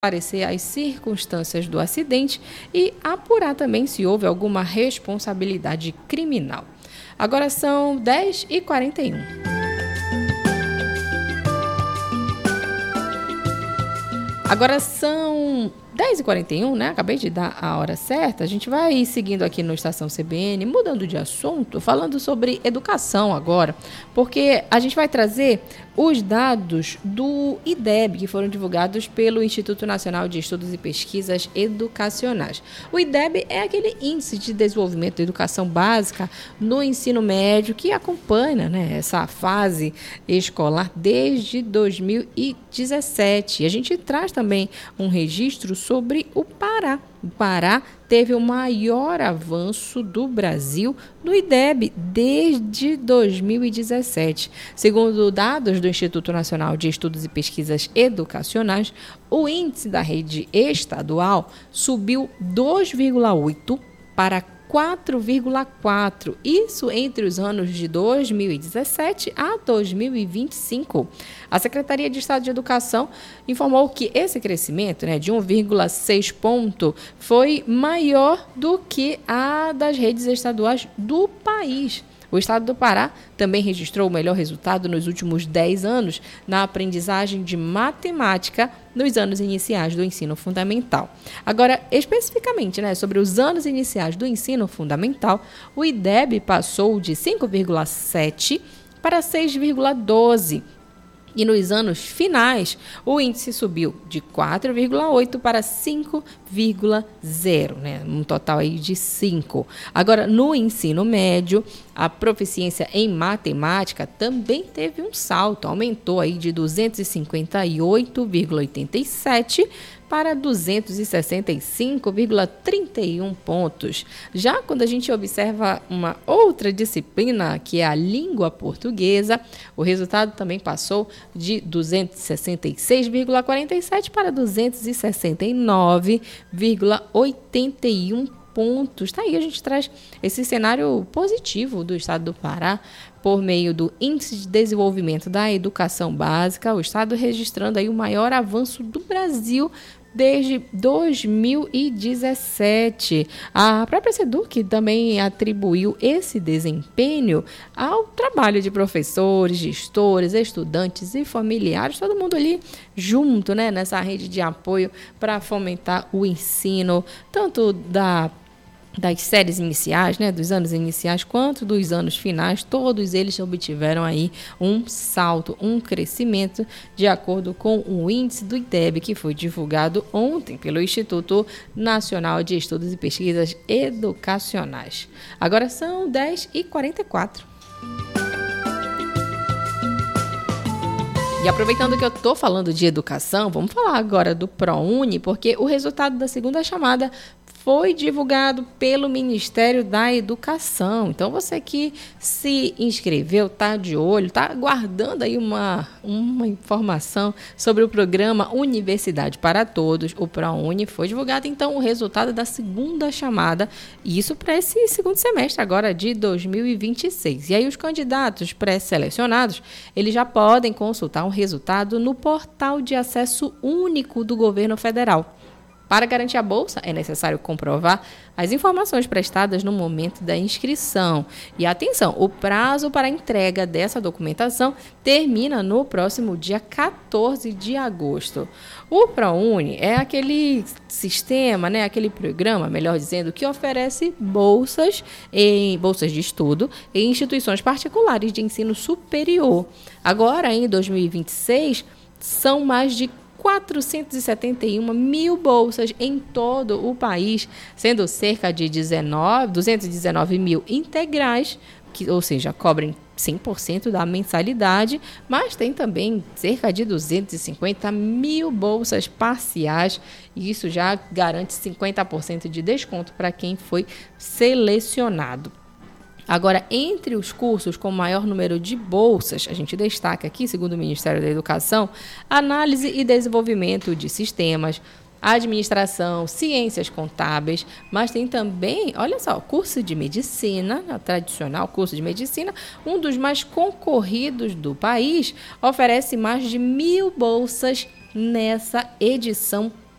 esclarecer as circunstâncias do acidente e apurar também se houve alguma responsabilidade criminal. Agora são 10h41. Agora são 10h41, né? Acabei de dar a hora certa. A gente vai seguindo aqui no Estação CBN, mudando de assunto, falando sobre educação agora, porque a gente vai trazer os dados do IDEB, que foram divulgados pelo Instituto Nacional de Estudos e Pesquisas Educacionais. O IDEB é aquele índice de desenvolvimento da educação básica no ensino médio que acompanha, né, essa fase escolar desde 2017. E a gente traz também um registro sobre o Pará. O Pará teve o maior avanço do Brasil no IDEB desde 2017. Segundo dados do Instituto Nacional de Estudos e Pesquisas Educacionais, o índice da rede estadual subiu 2,8 para 4,4, isso entre os anos de 2017 a 2025. A Secretaria de Estado de Educação informou que esse crescimento, de 1,6 ponto foi maior do que a das redes estaduais do país. O estado do Pará também registrou o melhor resultado nos últimos 10 anos na aprendizagem de matemática nos anos iniciais do ensino fundamental. Agora, especificamente, sobre os anos iniciais do ensino fundamental, o IDEB passou de 5,7 para 6,12. E nos anos finais, o índice subiu de 4,8 para 5,0, um total aí de 5. Agora, no ensino médio, a proficiência em matemática também teve um salto, aumentou aí de 258,87 para 265,31 pontos. Já quando a gente observa uma outra disciplina, que é a língua portuguesa, o resultado também passou de 266,47 para 269,81 pontos. Tá aí, a gente traz esse cenário positivo do estado do Pará por meio do Índice de Desenvolvimento da Educação Básica, o estado registrando aí o maior avanço do Brasil desde 2017. A própria SEDUC também atribuiu esse desempenho ao trabalho de professores, gestores, estudantes e familiares, todo mundo ali junto, nessa rede de apoio para fomentar o ensino, tanto das séries iniciais, dos anos iniciais, quanto dos anos finais. Todos eles obtiveram aí um salto, um crescimento, de acordo com o índice do IDEB, que foi divulgado ontem pelo Instituto Nacional de Estudos e Pesquisas Educacionais. Agora são 10h44. E aproveitando que eu estou falando de educação, vamos falar agora do ProUni, porque o resultado da segunda chamada foi divulgado pelo Ministério da Educação. Então, você que se inscreveu, está de olho, está aguardando aí uma informação sobre o programa Universidade para Todos, o ProUni, foi divulgado, então, o resultado da segunda chamada, isso para esse segundo semestre agora de 2026. E aí, os candidatos pré-selecionados, eles já podem consultar o resultado no portal de acesso único do governo federal. Para garantir a bolsa, é necessário comprovar as informações prestadas no momento da inscrição. E atenção, o prazo para a entrega dessa documentação termina no próximo dia 14 de agosto. O ProUni é aquele sistema, aquele programa, melhor dizendo, que oferece bolsas de estudo em instituições particulares de ensino superior. Agora, em 2026, são mais de 471 mil bolsas em todo o país, sendo cerca de 219 mil integrais, ou seja, cobrem 100% da mensalidade, mas tem também cerca de 250 mil bolsas parciais, e isso já garante 50% de desconto para quem foi selecionado. Agora, entre os cursos com maior número de bolsas, a gente destaca aqui, segundo o Ministério da Educação, análise e desenvolvimento de sistemas, administração, ciências contábeis, mas tem também, olha só, curso de medicina, tradicional curso de medicina, um dos mais concorridos do país, oferece mais de 1.000 bolsas nessa edição